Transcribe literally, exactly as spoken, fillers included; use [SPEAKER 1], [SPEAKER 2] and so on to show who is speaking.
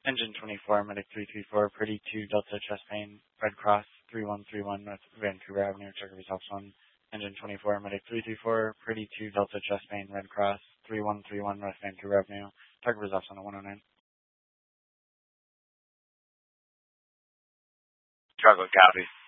[SPEAKER 1] Engine twenty-four, Medic three three four, Pretty two, Delta Chest Pain, Red Cross three one three one, North Vancouver Avenue, check results one. Engine twenty-four, Medic three three four, Pretty two, Delta Chest Pain, Red Cross three one three one, North Vancouver Avenue, target results on a one oh nine.
[SPEAKER 2] Struggle, copy.